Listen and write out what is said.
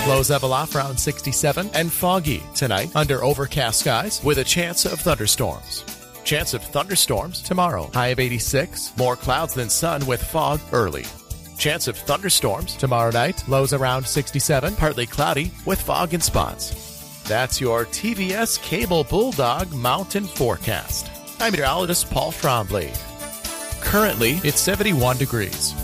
Lows level off around 67 and foggy tonight under overcast skies with a chance of thunderstorms. Chance of thunderstorms tomorrow. High of 86. More clouds than sun with fog early. Chance of thunderstorms tomorrow night. Lows around 67. Partly cloudy with fog in spots. That's your TVS Cable Bulldog Mountain Forecast. I'm meteorologist Paul Trombley. Currently, it's 71 degrees.